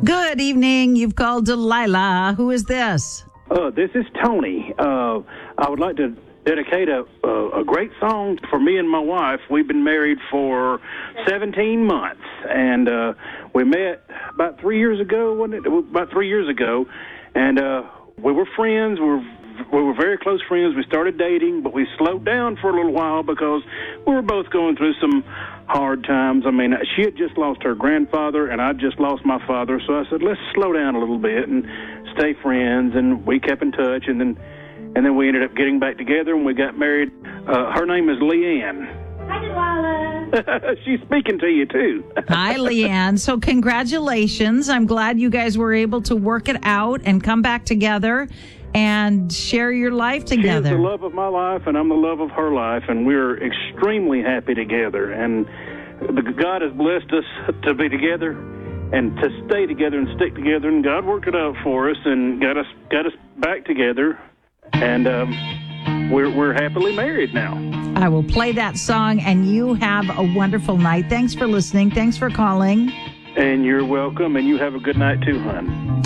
Good evening. You've called Delilah. Who is this? This is Tony. I would like to dedicate a great song for me and my wife. We've been married for 17 months, and we met about 3 years ago, wasn't it? About 3 years ago, and we were friends. We were very close friends. We started dating, but we slowed down for a little while because we were both going through some hard times. I mean, she had just lost her grandfather, and I just lost my father. So I said, let's slow down a little bit and stay friends. And we kept in touch, and then we ended up getting back together, and we got married. Her name is Leanne. Hi, Delilah. She's speaking to you, too. Hi, Leanne. So congratulations. I'm glad you guys were able to work it out and come back together and share your life together. She's the love of my life, and I'm the love of her life, and we're extremely happy together. And God has blessed us to be together and to stay together and stick together, and God worked it out for us and got us back together, and we're happily married now. I will play that song, and you have a wonderful night. Thanks for listening. Thanks for calling. And you're welcome, and you have a good night too, hon.